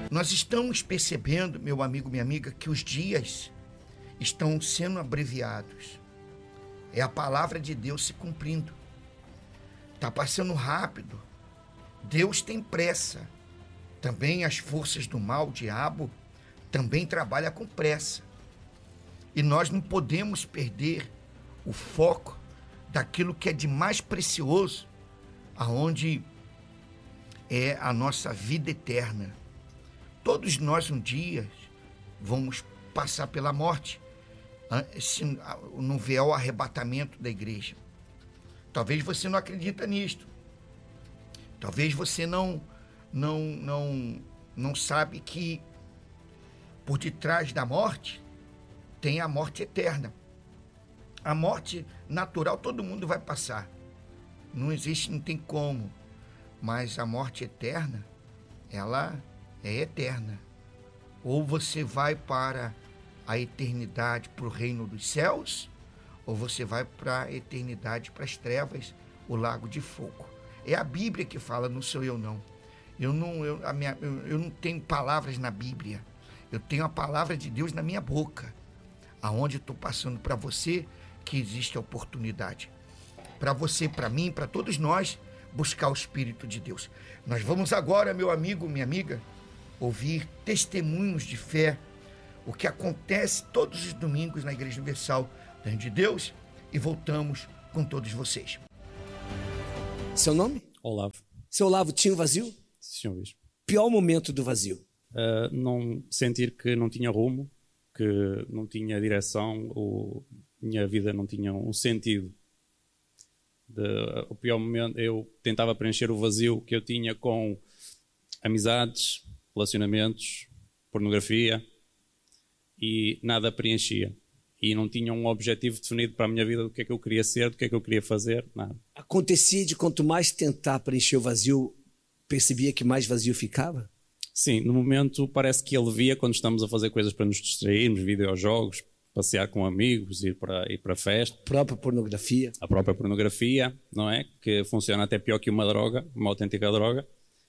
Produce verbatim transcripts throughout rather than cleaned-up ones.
Nós estamos percebendo, meu amigo, minha amiga, que os dias estão sendo abreviados. É a palavra de Deus se cumprindo. Está passando rápido. Deus tem pressa. Também as forças do mal, o diabo, também trabalha com pressa. E nós não podemos perder o foco daquilo que é de mais precioso, aonde é a nossa vida eterna. Todos nós um dia vamos passar pela morte, no véu arrebatamento da igreja. Talvez você não acredita nisto. Talvez você não, não, não, não sabe que por detrás da morte tem a morte eterna. A morte natural todo mundo vai passar. Não existe, não tem como. Mas a morte eterna, ela é eterna. Ou você vai para a eternidade, para o reino dos céus, ou você vai para a eternidade, para as trevas, o lago de fogo. É a Bíblia que fala, não sou eu não. Eu não, eu, a minha, eu, eu não tenho palavras na Bíblia. Eu tenho a palavra de Deus na minha boca. Aonde estou passando para você que existe a oportunidade. Para você, para mim, para todos nós, buscar o Espírito de Deus. Nós vamos agora, meu amigo, minha amiga, ouvir testemunhos de fé, o que acontece todos os domingos na Igreja Universal de Deus, e voltamos com todos vocês. Seu nome? Olavo. Seu Olavo, tinha um vazio? Sim, senhor Bispo. Pior momento do vazio? Uh, não sentir que não tinha rumo, que não tinha direção, ou minha vida não tinha um sentido. De, o pior momento, eu tentava preencher o vazio que eu tinha com amizades, relacionamentos, pornografia, e nada preenchia. E não tinha um objetivo definido para a minha vida do que é que eu queria ser, do que é que eu queria fazer, nada. Acontecia de quanto mais tentar preencher o vazio, percebia que mais vazio ficava? Sim, no momento parece que alivia quando estamos a fazer coisas para nos distrairmos, videojogos, passear com amigos, ir para, ir para festa. A própria pornografia. A própria pornografia, não é? Que funciona até pior que uma droga, uma autêntica droga.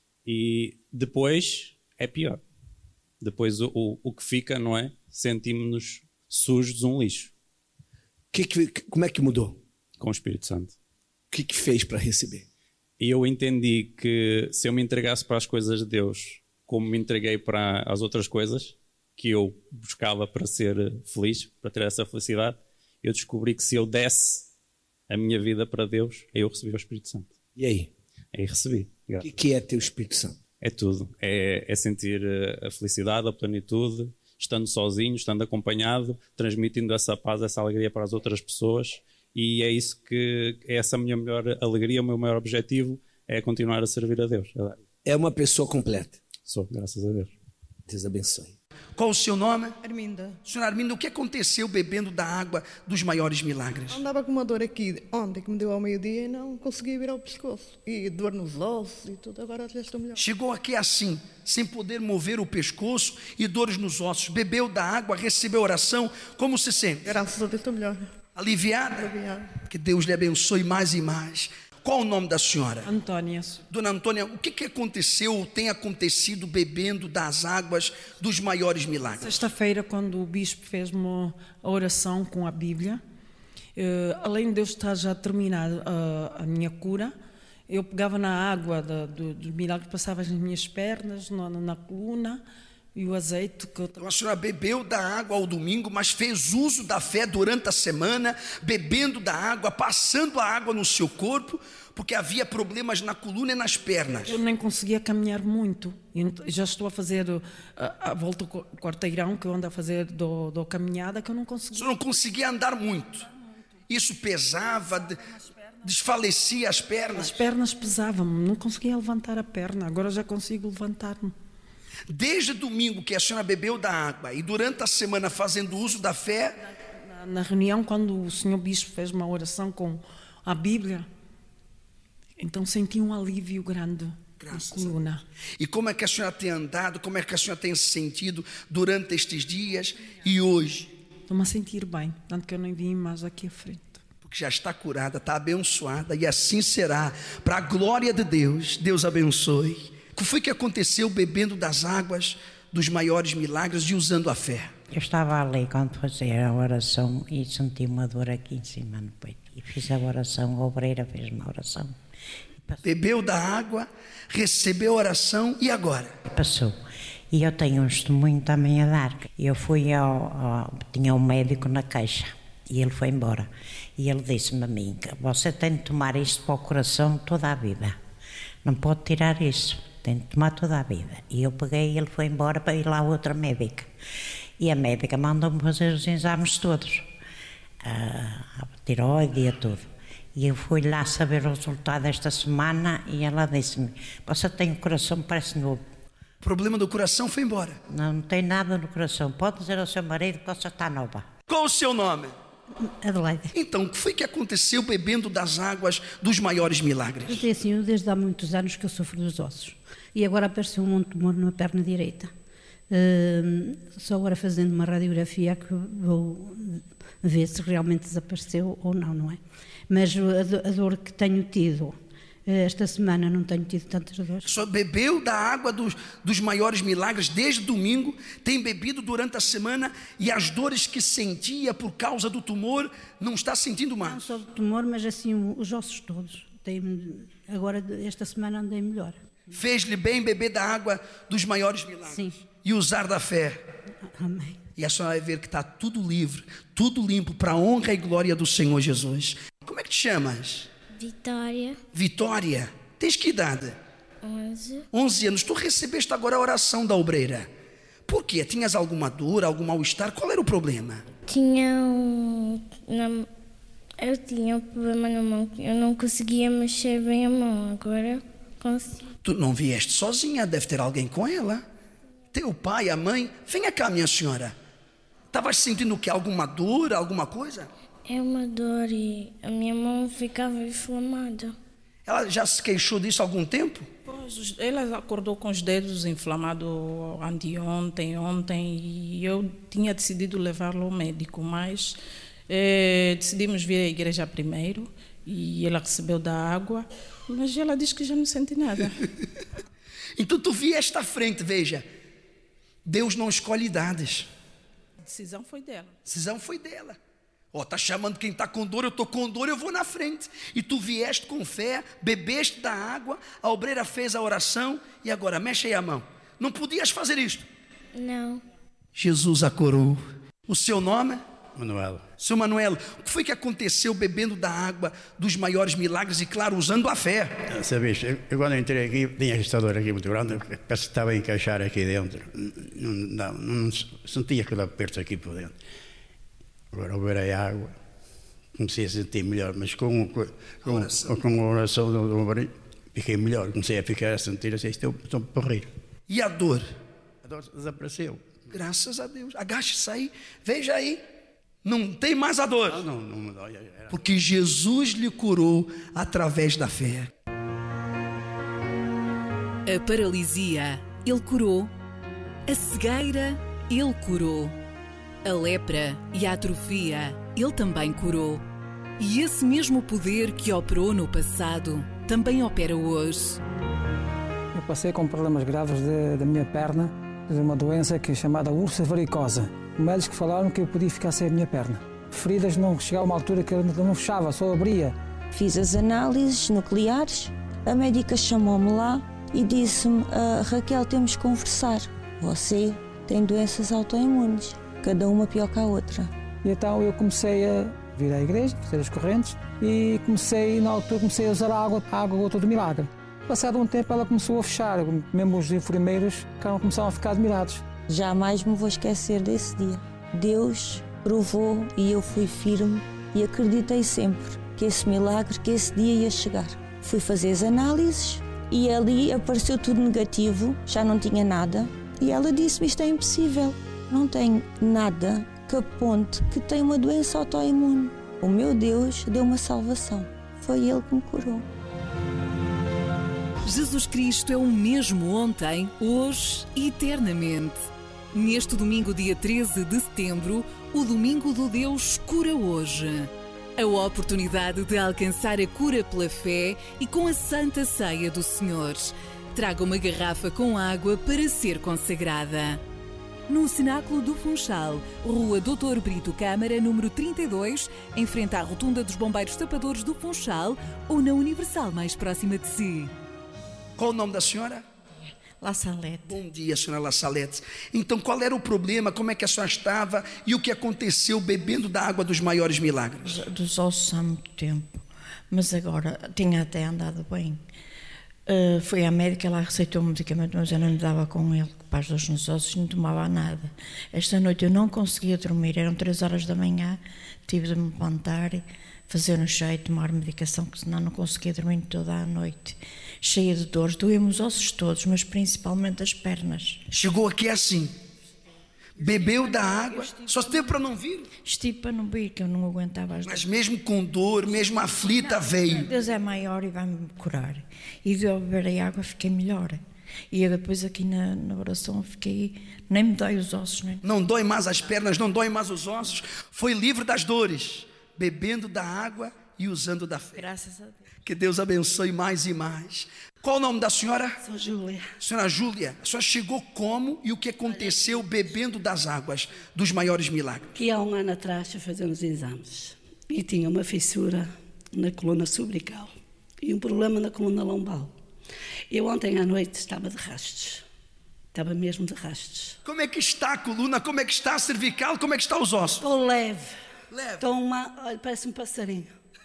E depois é pior. Depois o, o, o que fica, não é? Sentimos-nos sujos de um lixo. Que que, como é que mudou? Com o Espírito Santo. O que que fez para receber? E eu entendi que se eu me entregasse para as coisas de Deus, como me entreguei para as outras coisas que eu buscava para ser feliz, para ter essa felicidade, eu descobri que se eu desse a minha vida para Deus, eu recebi o Espírito Santo. E aí? Aí recebi. O que, que é ter o Espírito Santo? É tudo. É, é sentir a felicidade, a plenitude, estando sozinho, estando acompanhado, transmitindo essa paz, essa alegria para as outras pessoas. E é isso que é essa minha melhor alegria, o meu maior objetivo é continuar a servir a Deus. É uma pessoa completa. Sou, graças a Deus. Deus abençoe. Qual o seu nome? Arminda. Senhora Arminda, o que aconteceu bebendo da água dos maiores milagres? Andava com uma dor aqui ontem que me deu ao meio-dia e não conseguia virar o pescoço. E dor nos ossos e tudo, agora já estou melhor. Chegou aqui assim, sem poder mover o pescoço e dores nos ossos. Bebeu da água, recebeu oração. Como se sente? Graças a Deus estou melhor. Aliviada? Aliviada. Que Deus lhe abençoe mais e mais. Qual o nome da senhora? Antônia. Dona Antônia, o que, que aconteceu ou tem acontecido bebendo das águas dos maiores milagres? Sexta-feira, quando o bispo fez uma oração com a Bíblia, uh, além de Deus estar já terminado uh, a minha cura, eu pegava na água da, do, do milagre, passava nas minhas pernas, na, na coluna, e o azeite que eu... Então a senhora bebeu da água ao domingo, mas fez uso da fé durante a semana, bebendo da água, passando a água no seu corpo, porque havia problemas na coluna e nas pernas. Eu nem conseguia caminhar muito. Já estou a fazer a, a volta do quarteirão que eu ando a fazer do, do caminhada, que eu não conseguia. Você não conseguia andar muito. Isso pesava, desfalecia as pernas. As pernas pesavam-me, não conseguia levantar a perna. Agora já consigo levantar-me. Desde domingo que a senhora bebeu da água e durante a semana fazendo uso da fé... Na, na reunião, quando o senhor bispo fez uma oração com a Bíblia, então senti um alívio grande Graças na coluna. E como é que a senhora tem andado, como é que a senhora tem se sentido durante estes dias e hoje? Estou-me a sentir bem, tanto que eu nem vim mais aqui à frente. Porque já está curada, está abençoada e assim será. Para a glória de Deus, Deus abençoe. que foi que aconteceu bebendo das águas dos maiores milagres e usando a fé? Eu estava ali quando fazia a oração e senti uma dor aqui em cima no peito. E fiz a oração, a obreira fez uma oração. Bebeu da água, recebeu a oração e agora? Passou. E eu tenho um testemunho também a dar. Eu fui ao, ao... Tinha um médico na caixa e ele foi embora. E ele disse-me a mim, você tem de tomar isto para o coração toda a vida. Não pode tirar isso, tem de tomar toda a vida. E eu peguei e ele foi embora para ir lá a outra médica. E a médica mandou-me fazer os exames todos. A, a tiroide e tudo. E eu fui lá saber o resultado esta semana e ela disse-me, você tem o coração parece novo. O problema do coração foi embora. Não, não tem nada no coração. Pode dizer ao seu marido que você está nova. Qual o seu nome? Adelaide. Então, o que foi que aconteceu bebendo das águas dos maiores milagres? É assim, eu desde há muitos anos que eu sofro dos ossos. E agora apareceu um tumor na perna direita. Uh, só agora fazendo uma radiografia que vou ver se realmente desapareceu ou não, não é? Mas a, a dor que tenho tido esta semana, não tenho tido tantas dores. Só bebeu da água dos, dos maiores milagres desde domingo, tem bebido durante a semana e as dores que sentia por causa do tumor não está sentindo mais? Não só do tumor, mas assim os ossos todos. Tem, agora esta semana andei melhor. Fez-lhe bem beber da água dos maiores milagres? Sim. E usar da fé? Amém. E a senhora vai ver que está tudo livre, tudo limpo para a honra e glória do Senhor Jesus. Como é que te chamas? Vitória. Vitória. Tens que idade? Onze. Onze anos. Tu recebeste agora a oração da obreira. Por quê? Tinhas alguma dor, algum mal-estar? Qual era o problema? Tinha um... Na, eu tinha um problema na mão. Eu não conseguia mexer bem a mão. Agora consigo. Tu não vieste sozinha. Deve ter alguém com ela. Teu pai, a mãe. Venha cá, minha senhora. Estavas sentindo o quê? Alguma dor, alguma coisa? É uma dor e a minha mão ficava inflamada. Ela já se queixou disso há algum tempo? Pois, ela acordou com os dedos inflamados anteontem, ontem, e eu tinha decidido levá-la ao médico, mas eh, decidimos vir à igreja primeiro e ela recebeu da água, mas ela diz que já não sente nada. Então tu vieste à frente, veja, Deus não escolhe idades. A decisão foi dela. A decisão foi dela. Ó, oh, tá chamando quem está com dor, eu estou com dor, eu vou na frente. E tu vieste com fé, bebeste da água, a obreira fez a oração e agora mexe aí a mão. Não podias fazer isto? Não. Jesus a curou. O seu nome? Manuel. Seu Manuel, o que foi que aconteceu bebendo da água dos maiores milagres e, claro, usando a fé? Sabes, eu, eu quando entrei aqui, tinha esta dor aqui muito grande, parece que estava a encaixar aqui dentro. Não, não, não sentia aquele aperto aqui por dentro. Agora, ao ver a água, comecei a sentir melhor, mas com, com, com, a, com a oração do obreiro, fiquei melhor. Comecei a ficar a sentir assim, estou, estou para rir. E a dor? A dor desapareceu. Graças a Deus. Agache-se aí, veja aí. Não tem mais a dor. Ah, não, não, não, não, era... Porque Jesus lhe curou através da fé. A paralisia, Ele curou. A cegueira, Ele curou. A lepra e a atrofia, Ele também curou. E esse mesmo poder que operou no passado, também opera hoje. Eu passei com problemas graves de, da minha perna, de uma doença que é chamada úlcera varicosa. Os médicos falaram que eu podia ficar sem a minha perna. Feridas não chegavam a uma altura que eu não fechava, só abria. Fiz as análises nucleares, a médica chamou-me lá e disse-me, ah, Raquel, temos que conversar. Você tem doenças autoimunes. Cada uma pior que a outra. E então eu comecei a vir à igreja, fazer as correntes, e comecei, na altura, comecei a usar a água, a água gota do milagre. Passado um tempo ela começou a fechar, mesmo os enfermeiros começaram a ficar admirados. Jamais me vou esquecer desse dia. Deus provou e eu fui firme e acreditei sempre que esse milagre, que esse dia ia chegar. Fui fazer as análises e ali apareceu tudo negativo, já não tinha nada, e ela disse-me, isto é impossível. Não tenho nada que aponte que tenho uma doença autoimune. O meu Deus deu uma salvação. Foi Ele que me curou. Jesus Cristo é o mesmo ontem, hoje e eternamente. Neste domingo, dia treze de setembro, o Domingo do Deus Cura Hoje. A oportunidade de alcançar a cura pela fé e com a Santa Ceia do Senhor. traga uma garrafa com água para ser consagrada. No Cenáculo do Funchal, Rua doutor Brito Câmara, número trinta e dois, em frente à Rotunda dos Bombeiros Tapadores do Funchal, ou na Universal mais próxima de si. Qual o nome da senhora? La Salete. Bom dia, senhora La Salete. Então, qual era o problema? Como é que a senhora estava? E o que aconteceu bebendo da água dos maiores milagres? Dos ossos há muito tempo, mas agora tinha até andado bem. Uh, fui à médica, ela receitou um medicamento, mas eu não me dava com ele, para as dores nos ossos, não tomava nada. Esta noite eu não conseguia dormir, eram três horas da manhã, tive de me levantar, fazer um chá e tomar medicação, porque senão não conseguia dormir toda a noite. Cheia de dores, doía-me os ossos todos, mas principalmente as pernas. Chegou aqui assim, bebeu da água, só esteve para não vir? Estive para não vir, que eu não aguentava as Mas mesmo com dor, mesmo aflita, não, veio. Deus é maior e vai-me curar. E de eu beber a água fiquei melhor. E eu depois aqui na, na oração fiquei, nem me dói os ossos. Nem... Não dói mais as pernas, não dói mais os ossos. Foi livre das dores, bebendo da água e usando da fé. Graças a Deus. Que Deus abençoe mais e mais. Qual o nome da senhora? Sou Júlia. Senhora Júlia, a senhora chegou como e o que aconteceu bebendo das águas dos maiores milagres? Que há um ano atrás eu fazia uns exames e tinha uma fissura na coluna cervical e um problema na coluna lombar. Eu ontem à noite estava de rastos, estava mesmo de rastos. Como é que está a coluna? Como é que está a cervical? Como é que está os ossos? Estou leve. Leve. Estou uma, olha, parece um passarinho.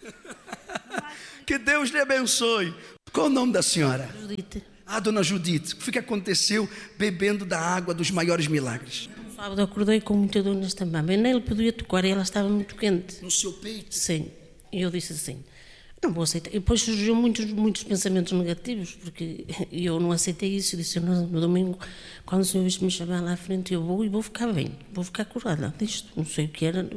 Que Deus lhe abençoe. Qual o nome da senhora? Judite. Ah, dona Judite, o que aconteceu bebendo da água dos maiores milagres? No sábado acordei com muita dor nesta mama. Eu nem lhe podia tocar e ela estava muito quente. No seu peito? Sim. E eu disse assim, não vou aceitar. E depois surgiu muitos, muitos pensamentos negativos, porque eu não aceitei isso. Eu disse, no, no domingo, quando o senhor me chamar lá à frente, eu vou e vou ficar bem, vou ficar curada disto. Não sei o que era.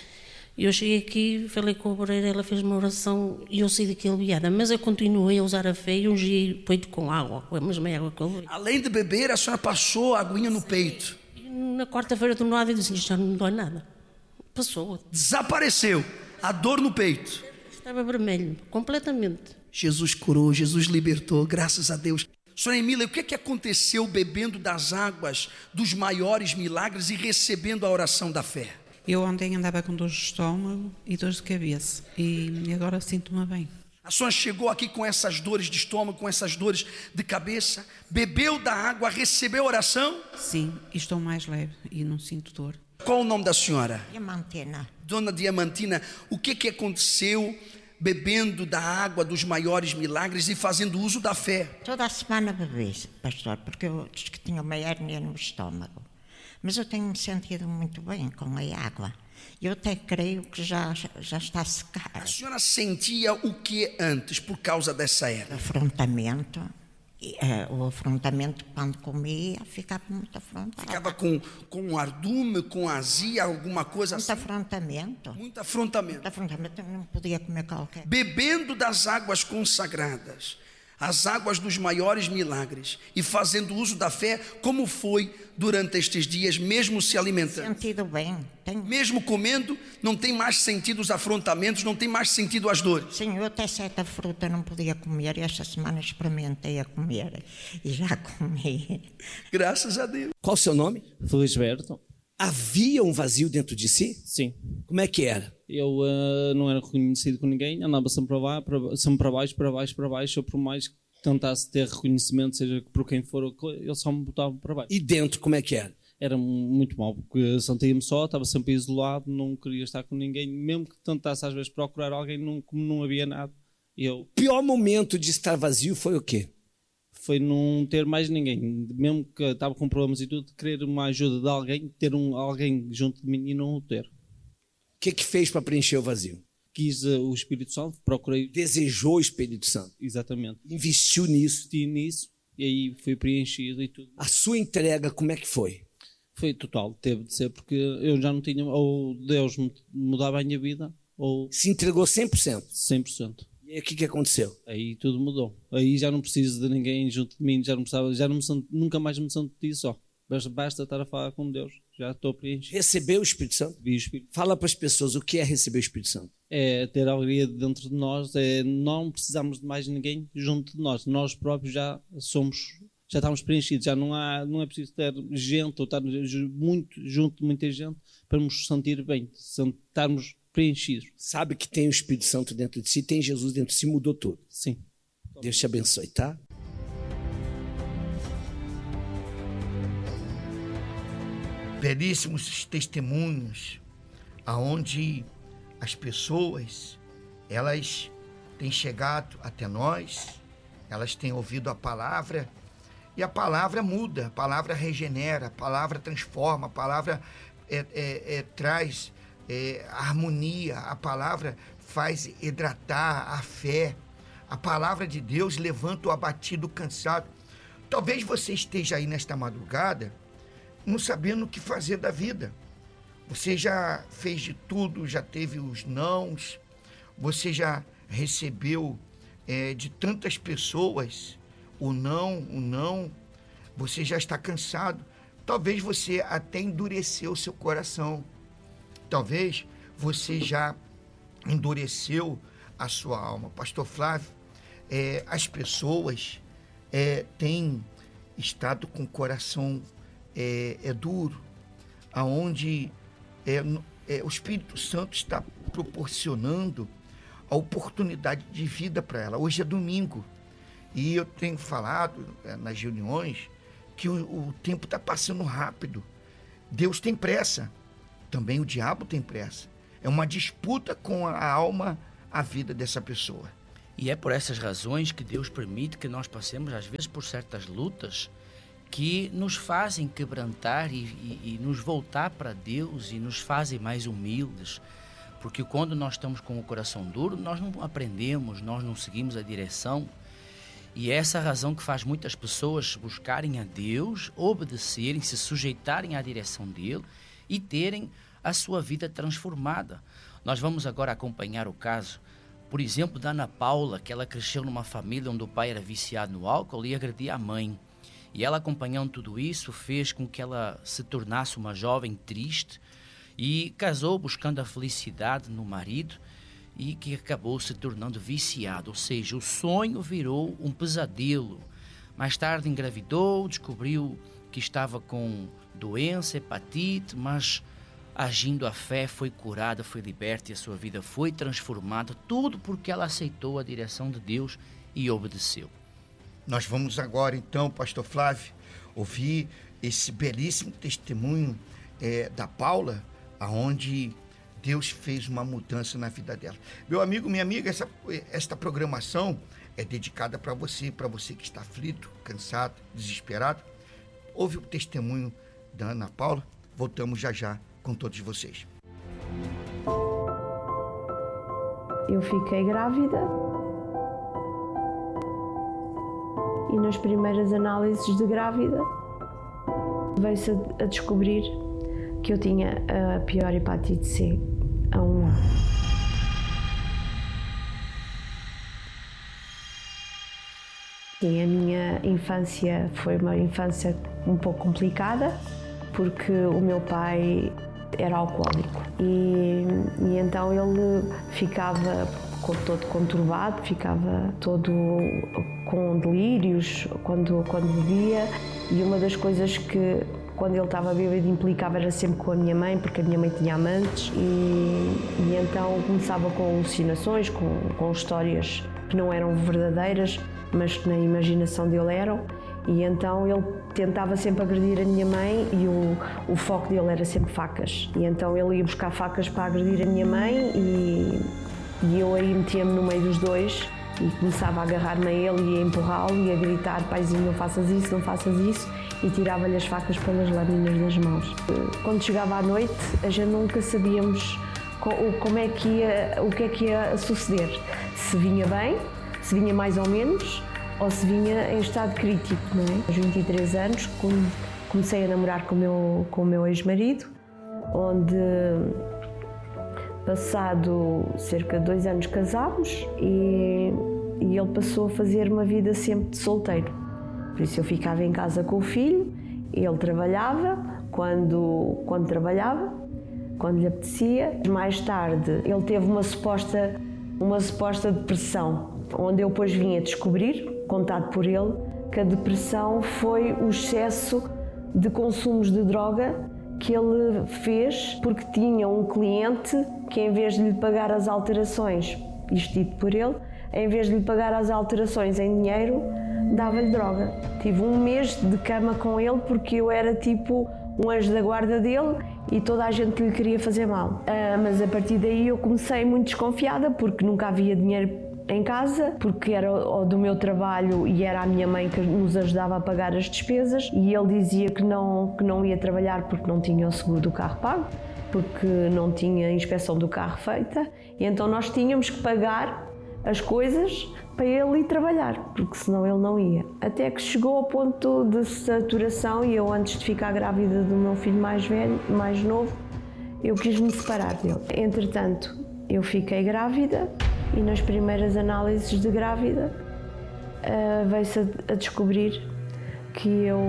E eu cheguei aqui, falei com a obreira, ela fez uma oração e eu saí daqui aliviada. Mas eu continuei a usar a fé e ungi o peito com água, com a mesma água que eu bebi. Além de beber, a senhora passou a aguinha no peito. E na quarta-feira do nada eu disse, já não me dói nada. Passou. Desapareceu a dor no peito. Estava vermelho, completamente. Jesus curou, Jesus libertou, graças a Deus. Senhora Emília, o que é que aconteceu bebendo das águas dos maiores milagres e recebendo a oração da fé? Eu ontem andava com dores de estômago e dores de cabeça e agora sinto-me bem. A senhora chegou aqui com essas dores de estômago, com essas dores de cabeça, bebeu da água, recebeu a oração? Sim, e estou mais leve e não sinto dor. Qual o nome da senhora? Diamantina. Dona Diamantina, o que que aconteceu bebendo da água dos maiores milagres e fazendo uso da fé? Toda a semana bebi, pastor, porque eu disse que tinha uma hérnia no estômago. Mas eu tenho-me sentido muito bem com a água. Eu até creio que já, já está a secar. A senhora sentia o que antes por causa dessa hérnia? Afrontamento. E, uh, o afrontamento, quando comia, ficava muito afrontado. Ficava com, com um ardume, com azia, alguma coisa muito assim? Afrontamento. Muito afrontamento. Muito afrontamento. Eu não podia comer qualquer. Bebendo das águas consagradas, as águas dos maiores milagres e fazendo uso da fé, como foi durante estes dias, mesmo se alimentando? Sentido bem. Tenho... Mesmo comendo, não tem mais sentido os afrontamentos, não tem mais sentido as dores? Sim, eu até certa fruta não podia comer e esta semana experimentei a comer e já comi. Graças a Deus. Qual o seu nome? Felisberto. Havia um vazio dentro de si? Sim. Como é que era? Eu uh, não era reconhecido com ninguém, andava sempre para, lá, para, sempre para baixo, para baixo, para baixo. Eu, por mais que tentasse ter reconhecimento, seja por quem for, eu só me botava para baixo. E dentro, como é que era? Era muito mal, porque sentia-me só, estava sempre isolado, não queria estar com ninguém. Mesmo que tentasse às vezes procurar alguém, não, como não havia nada. Eu... O pior momento de estar vazio foi o quê? Foi não ter mais ninguém, mesmo que estava com problemas e tudo, querer uma ajuda de alguém, ter um, alguém junto de mim e não o ter. O que é que fez para preencher o vazio? Quis uh, o Espírito Santo, procurei... Desejou o Espírito Santo. Exatamente. Investiu nisso. Investi nisso e aí fui preenchido e tudo. A sua entrega, como é que foi? Foi total, teve de ser, porque eu já não tinha, ou Deus mudava a minha vida, ou... Se entregou cem por cento? cem por cento. E aí o que, que aconteceu? Aí tudo mudou. Aí já não preciso de ninguém junto de mim, já não precisava, já não me sento, nunca mais me senti só. Mas basta estar a falar com Deus, já estou preenchido. Receber o Espírito Santo? Vi o Espírito. Fala para as pessoas o que é receber o Espírito Santo. É ter a alegria dentro de nós, é não precisamos de mais ninguém junto de nós. Nós próprios já somos, já estamos preenchidos, já não, há, não é preciso ter gente ou estar muito, junto de muita gente para nos sentir bem, estarmos preenchidos. Sabe que tem o Espírito Santo dentro de si, tem Jesus dentro de si, mudou tudo. Sim. Deus te abençoe, tá? Belíssimos testemunhos aonde as pessoas, elas têm chegado até nós, elas têm ouvido a palavra e a palavra muda, a palavra regenera, a palavra transforma, a palavra é, é, é, traz é, harmonia, a palavra faz hidratar a fé, a palavra de Deus levanta o abatido, o cansado. Talvez você esteja aí nesta madrugada não sabendo o que fazer da vida. Você já fez de tudo, já teve os nãos, você já recebeu é, de tantas pessoas o não, o não, você já está cansado. Talvez você até endureceu o seu coração. Talvez você já endureceu a sua alma. Pastor Flávio, é, as pessoas é, têm estado com o coração É, é duro, aonde é, é, o Espírito Santo está proporcionando a oportunidade de vida para ela. Hoje é domingo e eu tenho falado é, nas reuniões que o, o tempo está passando rápido. Deus tem pressa, também o diabo tem pressa. É uma disputa com a alma, a vida dessa pessoa. E é por essas razões que Deus permite que nós passemos às vezes por certas lutas que nos fazem quebrantar e, e, e nos voltar para Deus e nos fazem mais humildes, porque quando nós estamos com o coração duro, nós não aprendemos, nós não seguimos a direção, e é essa a razão que faz muitas pessoas buscarem a Deus, obedecerem, se sujeitarem à direção dele e terem a sua vida transformada. Nós vamos agora acompanhar o caso, por exemplo, da Ana Paula, que ela cresceu numa família onde o pai era viciado no álcool e agredia a mãe. E ela, acompanhando tudo isso, fez com que ela se tornasse uma jovem triste e casou buscando a felicidade no marido e que acabou se tornando viciado, ou seja, o sonho virou um pesadelo. Mais tarde engravidou, descobriu que estava com doença, hepatite, mas agindo a fé foi curada, foi liberta e a sua vida foi transformada, tudo porque ela aceitou a direção de Deus e obedeceu. Nós vamos agora, então, pastor Flávio, ouvir esse belíssimo testemunho é, da Paula, aonde Deus fez uma mudança na vida dela. Meu amigo, minha amiga, essa, esta programação é dedicada para você, para você que está aflito, cansado, desesperado. Ouve o testemunho da Ana Paula. Voltamos já já com todos vocês. Eu fiquei grávida. E nas primeiras análises de grávida veio-se a descobrir que eu tinha a pior hepatite C a um ano. Sim, a minha infância foi uma infância um pouco complicada, porque o meu pai era alcoólico e, e então ele ficava todo conturbado, ficava todo com delírios quando, quando bebia, e uma das coisas que quando ele estava bêbado implicava era sempre com a minha mãe, porque a minha mãe tinha amantes, e, e então começava com alucinações, com, com histórias que não eram verdadeiras, mas que na imaginação dele eram, e então ele tentava sempre agredir a minha mãe e o, o foco dele era sempre facas, e então ele ia buscar facas para agredir a minha mãe e, e eu aí metia-me no meio dos dois e começava a agarrar-me a ele e a empurrá-lo e a gritar: paizinho, não faças isso, não faças isso, e tirava-lhe as facas pelas lâminas das mãos. Quando chegava à noite, a gente nunca sabíamos como é que ia, o que é que ia suceder, se vinha bem, se vinha mais ou menos, ou se vinha em estado crítico, não é? Aos vinte e três anos comecei a namorar com o meu, com o meu ex-marido, onde passado cerca de dois anos casámos e, e ele passou a fazer uma vida sempre de solteiro. Por isso eu ficava em casa com o filho Ele trabalhava quando, quando trabalhava, quando lhe apetecia. Mais tarde, ele teve uma suposta, uma suposta depressão, onde eu depois vim a descobrir, contado por ele, que a depressão foi o excesso de consumos de droga que ele fez porque tinha um cliente que, em vez de lhe pagar as alterações, isto dito por ele, em vez de lhe pagar as alterações em dinheiro, dava-lhe droga. Tive um mês de cama com ele porque eu era tipo um anjo da guarda dele e toda a gente lhe queria fazer mal. Ah, mas a partir daí eu comecei muito desconfiada porque nunca havia dinheiro em casa, porque era do meu trabalho e era a minha mãe que nos ajudava a pagar as despesas, e ele dizia que não, que não ia trabalhar porque não tinha o seguro do carro pago, porque não tinha a inspeção do carro feita, e então nós tínhamos que pagar as coisas para ele ir trabalhar, porque senão ele não ia. Até que chegou ao ponto de saturação e eu, antes de ficar grávida do meu filho mais velho, mais novo, eu quis me separar dele. Entretanto, eu fiquei grávida e nas primeiras análises de grávida uh, veio-se a, a descobrir que eu,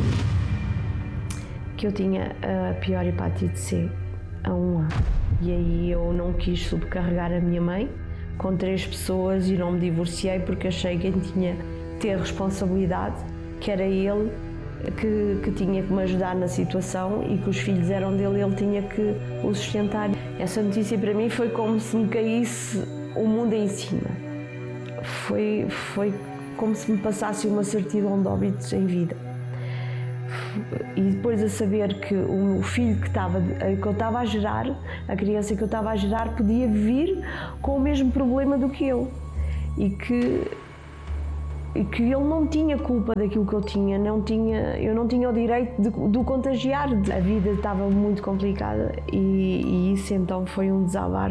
que eu tinha a pior hepatite C a um ano. E aí eu não quis subcarregar a minha mãe com três pessoas e não me divorciei porque achei que quem tinha que ter responsabilidade, que era ele, que, que tinha que me ajudar na situação e que os filhos eram dele e ele tinha que o sustentar. Essa notícia para mim foi como se me caísse o mundo em cima. Foi, foi como se me passasse uma certidão de óbitos em vida. E depois a saber que o meu filho que, estava, que eu estava a gerar, a criança que eu estava a gerar, podia vir com o mesmo problema do que eu. E que, e que ele não tinha culpa daquilo que eu tinha, não tinha, eu não tinha o direito de, de o contagiar. A vida estava muito complicada e, e isso então foi um desabar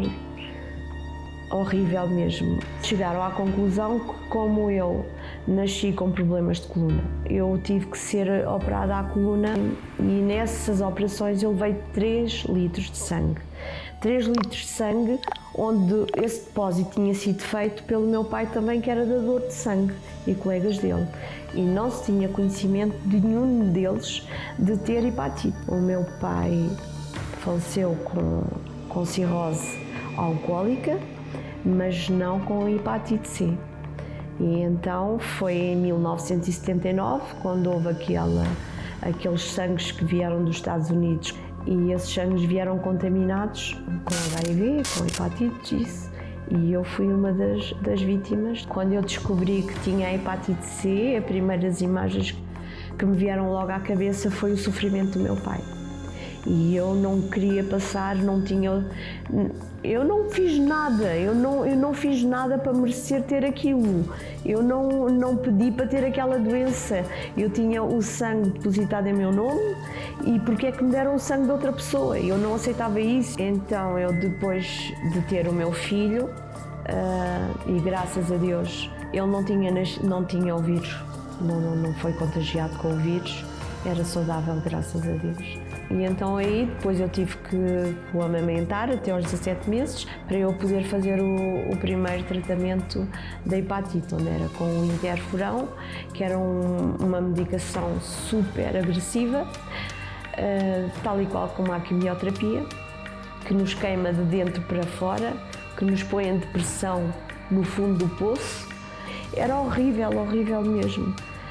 horrível mesmo. Chegaram à conclusão que, como eu nasci com problemas de coluna, eu tive que ser operada à coluna e nessas operações eu levei três litros de sangue. três litros de sangue, onde esse depósito tinha sido feito pelo meu pai também, que era dador de sangue, e colegas dele. E não se tinha conhecimento de nenhum deles de ter hepatite. O meu pai faleceu com, com cirrose alcoólica, mas não com hepatite C. E então foi em mil novecentos e setenta e nove, quando houve aquela, aqueles sangues que vieram dos Estados Unidos, e esses sangues vieram contaminados com H I V, com hepatites, e eu fui uma das, das vítimas. Quando eu descobri que tinha a hepatite C, as primeiras imagens que me vieram logo à cabeça foi o sofrimento do meu pai. E eu não queria passar, não tinha... Eu não fiz nada, eu não, eu não fiz nada para merecer ter aquilo. Eu não, não pedi para ter aquela doença. Eu tinha o sangue depositado em meu nome e porque é que me deram o sangue de outra pessoa? Eu não aceitava isso. Então eu, depois de ter o meu filho, uh, e graças a Deus, ele não tinha, não tinha o vírus, não, não, não foi contagiado com o vírus, era saudável, graças a Deus. E então aí depois eu tive que o amamentar até aos dezassete meses para eu poder fazer o, o primeiro tratamento da hepatite, onde era com o interferão, que era um, uma medicação super agressiva, uh, tal e qual como a quimioterapia, que nos queima de dentro para fora, que nos põe em depressão no fundo do poço. Era horrível, horrível mesmo.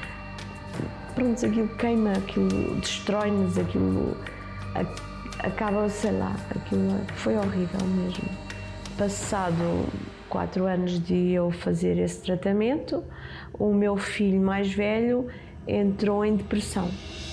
Pronto, aquilo queima, aquilo destrói-nos, aquilo acaba, sei lá, aquilo foi horrível mesmo. Passado quatro anos de eu fazer esse tratamento, o meu filho mais velho entrou em depressão.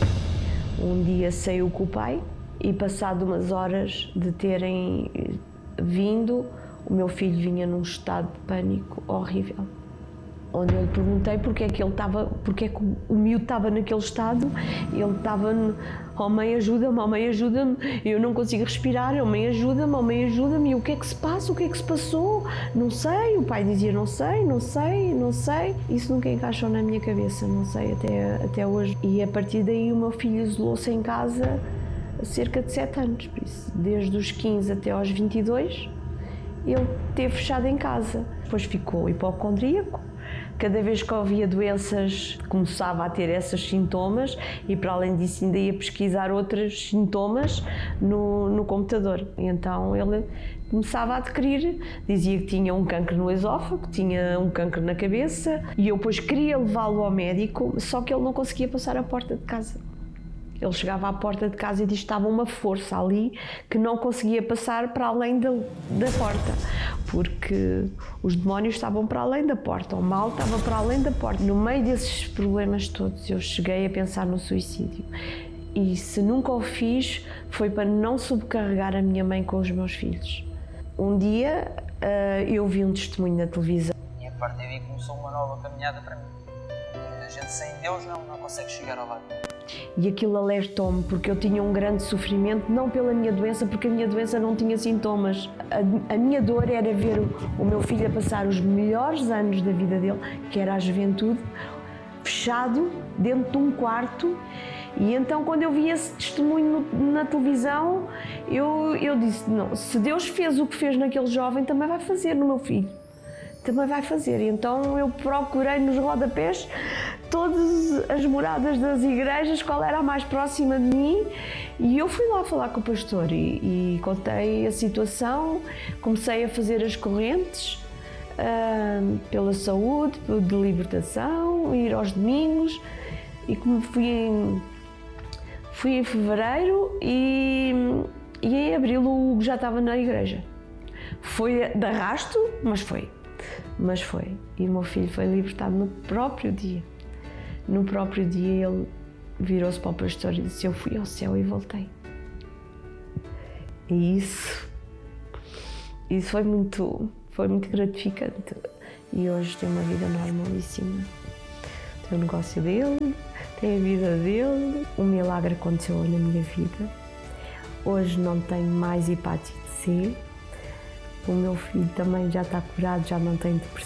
Um dia saiu com o pai e passado umas horas de terem vindo, o meu filho vinha num estado de pânico horrível. Onde eu lhe perguntei porque é que ele estava, porque é que o miúdo estava naquele estado, ele estava, oh mãe ajuda-me, oh mãe ajuda-me, eu não consigo respirar, oh mãe ajuda-me, oh mãe ajuda-me, e o que é que se passa, o que é que se passou? Não sei, o pai dizia não sei, não sei, não sei, isso nunca encaixou na minha cabeça, não sei, até, até hoje. E a partir daí o meu filho isolou-se em casa há cerca de sete anos, por isso, desde os quinze até aos vinte e dois, ele esteve fechado em casa, depois ficou hipocondríaco, Cada vez que havia doenças, começava a ter esses sintomas e, para além disso, ainda ia pesquisar outros sintomas no, no computador. Então ele começava a adquirir, dizia que tinha um cancro no esófago, tinha um cancro na cabeça, e eu depois queria levá-lo ao médico, só que ele não conseguia passar a porta de casa. Ele chegava à porta de casa e diz que estava uma força ali que não conseguia passar para além da, da porta, porque os demónios estavam para além da porta, o mal estava para além da porta. No meio desses problemas todos, eu cheguei a pensar no suicídio. E se nunca o fiz, foi para não sobrecarregar a minha mãe com os meus filhos. Um dia uh, eu vi um testemunho na televisão. E a partir daí começou uma nova caminhada para mim. A gente sem Deus não, não consegue chegar ao lado. E aquilo alertou-me, porque eu tinha um grande sofrimento, não pela minha doença, porque a minha doença não tinha sintomas. A, a minha dor era ver o, o meu filho a passar os melhores anos da vida dele, que era a juventude, fechado dentro de um quarto. E então, quando eu vi esse testemunho no, na televisão, eu, eu disse, não, se Deus fez o que fez naquele jovem, também vai fazer no meu filho. Também vai fazer. E então eu procurei nos rodapés todas as moradas das igrejas, qual era a mais próxima de mim, e eu fui lá falar com o pastor e, e contei a situação, comecei a fazer as correntes uh, pela saúde, de libertação, ir aos domingos, e como fui em, fui em fevereiro e, e em abril o Hugo já estava na igreja. Foi de arrasto, mas foi. Mas foi. E o meu filho foi libertado no próprio dia. No próprio dia ele virou-se para o pastor e disse, eu fui ao céu e voltei. E isso, isso foi muito, foi muito gratificante. E hoje tem uma vida normalíssima. Tem o negócio dele, tem a vida dele. Um milagre aconteceu na minha vida. Hoje não tenho mais hepatite C. O meu filho também já está curado, já não tem depressão.